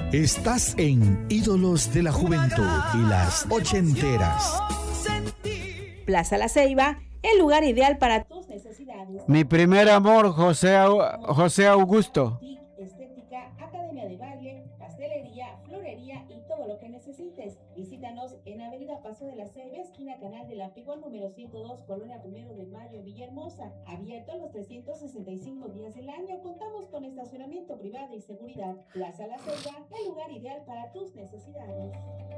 Estás en Ídolos de la Juventud y las ochenteras. Plaza La Ceiba, el lugar ideal para tus necesidades. Mi primer amor, José Augusto. Estética, academia de baile, pastelería, florería y todo lo que necesites. Visítanos en Avenida Paso de la Ceiba, esquina Canal del Antiguo, número 102, Colonia 1 de Mayo, Villahermosa. Abierto los 365 días del año. Contamos con estacionamiento privado y seguridad. Plaza La Ceiba, el lugar ideal para tus necesidades.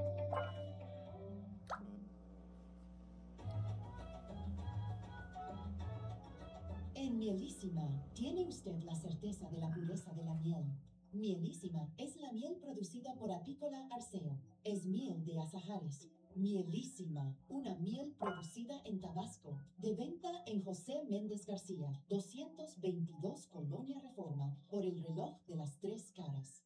En Mielísima, tiene usted la certeza de la pureza de la miel. Mielísima es la miel producida por Apícola Arceo. Es miel de azahares. Mielísima, una miel producida en Tabasco. De venta en José Méndez García, 222 Colonia Reforma, por el reloj de las 3 caras.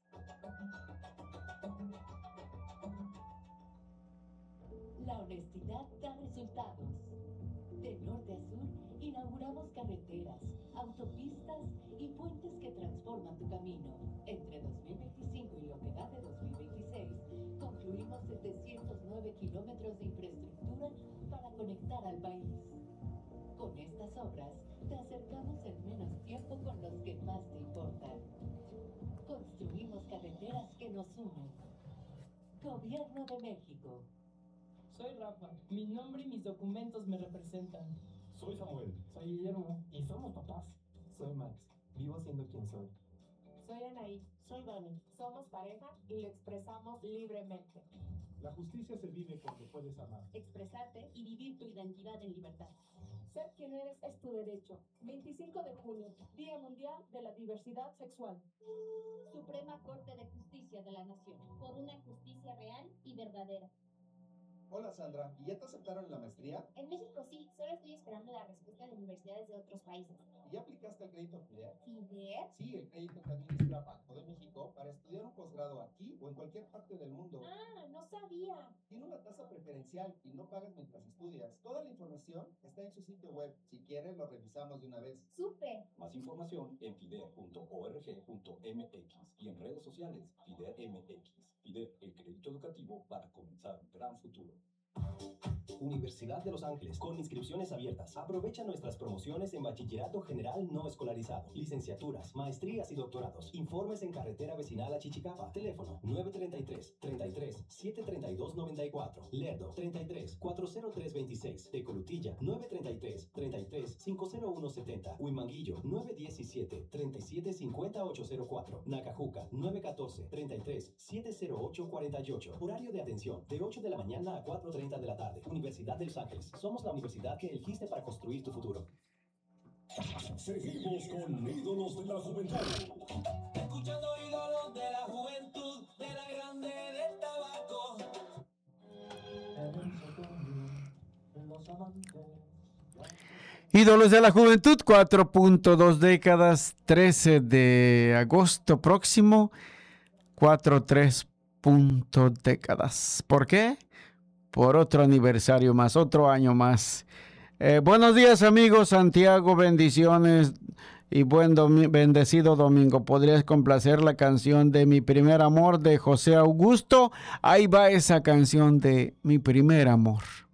La honestidad da resultados. De norte a sur, inauguramos carreteras, autopistas y puentes que transforman tu camino. Entre 2025 y lo que va de 2026, concluimos 709 kilómetros de infraestructura para conectar al país. Con estas obras, te acercamos en menos tiempo con los que más te importan. Construimos carreteras que nos unen. Gobierno de México. Soy Rafa, mi nombre y mis documentos me representan. Soy Samuel. Soy Guillermo Y somos papás. Soy Max, vivo siendo quien soy. Soy Anaí. Soy Dani. Somos pareja y lo expresamos libremente. La justicia se vive cuando puedes amar. Expresarte y vivir tu identidad en libertad. Ser quien eres es tu derecho. 25 de junio, Día Mundial de la Diversidad Sexual. Suprema Corte de Justicia de la Nación. Por una justicia real y verdadera. Hola Sandra, ¿y ya te aceptaron en la maestría? En México sí, solo estoy esperando la respuesta de universidades de otros países. ¿Y ya aplicaste el crédito FIDER? ¿FIDER? Sí, el crédito que administra Banco de México para estudiar un posgrado aquí o en cualquier parte del mundo. Ah, no sabía. Tiene una tasa preferencial y no pagas mientras estudias. Toda la información está en su sitio web. Si quieres, lo revisamos de una vez. ¡Súper! Más información en fider.org.mx y en redes sociales FIDER MX. FIDER, el crédito educativo para comenzar un gran futuro. Universidad de Los Ángeles, con inscripciones abiertas. Aprovecha nuestras promociones en bachillerato general no escolarizado, licenciaturas, maestrías y doctorados. Informes en carretera vecinal a Chichicapa. Teléfono 933-732-94. Lerdo 33-40326. Tecolutilla 933-50170. Huimanguillo 917-3750-804. Nacajuca 914-33-70848. Horario de atención de 8 de la mañana a 4:30 de la tarde. Universidad de Los Ángeles. Somos la universidad que elegiste para construir tu futuro. Seguimos con Ídolos de la Juventud. Escuchando Ídolos de la Juventud, de la grande del tabaco. Ídolos de la Juventud, 4.2 décadas, 13 de agosto próximo, 4.3 décadas. ¿Por qué? Por otro aniversario más, otro año más. Buenos días, amigos. Santiago, bendiciones y bendecido domingo. ¿Podrías complacer la canción de Mi Primer Amor de José Augusto? Ahí va esa canción de Mi Primer Amor.